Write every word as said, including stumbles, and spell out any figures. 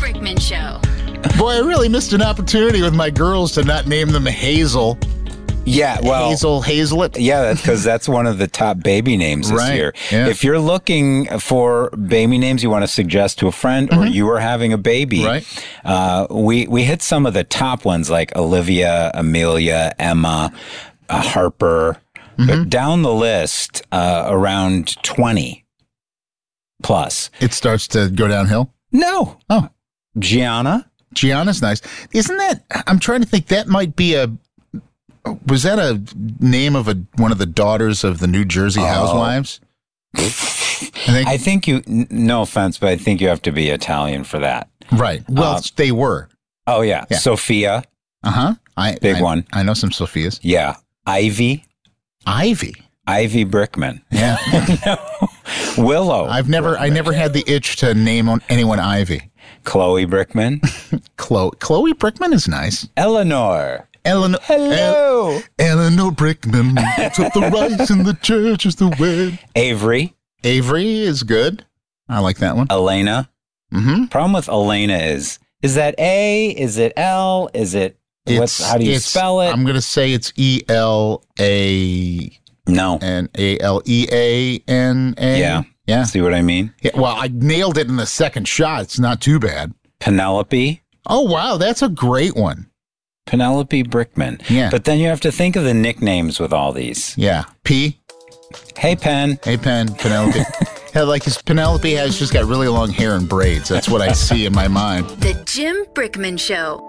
Brickman Show. Boy, I really missed an opportunity with my girls to not name them Hazel. Yeah, well, Hazel, Hazelet. yeah, that's because that's one of the top baby names this Right, year. yeah. If you're looking for baby names you want to suggest to a friend, or you are having a baby, Right. uh, we we hit some of the top ones like Olivia, Amelia, Emma, uh, Harper, but down the list, uh, around twenty plus. It starts to go downhill. No, Oh, Gianna. Gianna's nice. Isn't that, I'm trying to think, that might be a, was that a name of a one of the daughters of the New Jersey Housewives? I think, I think you. n- No offense, but I think you have to be Italian for that. right. Well, uh, they were. Oh yeah, Yeah. Sophia. Uh-huh. I, Big I- one. I know some Sophias. Yeah, Ivy. Ivy. Ivy Brickman. Yeah. Willow. I've never, I never had the itch to name on anyone Ivy. Chloe Brickman. Chloe, Chloe Brickman is nice. Eleanor. Eleanor. Hello. Eleanor Brickman. Took the rice in the church is the way. Avery. Avery is good. I like that one. Elena. Mm-hmm. Problem with Elena is, is that A? Is it L? Is it, what's, how do you it's- spell it? I'm going to say it's E L A no. N A L E A N A. Yeah. Yeah. See what I mean? Yeah. Well, I nailed it in the second shot. It's not too bad. Penelope. Oh, wow. That's a great one. Penelope Brickman. Yeah. But then you have to think of the nicknames with all these. Yeah. P. Hey, Pen. Hey, Pen. Penelope. Yeah, like his Penelope has just got really long hair and braids. That's what I see in my mind. The Jim Brickman Show.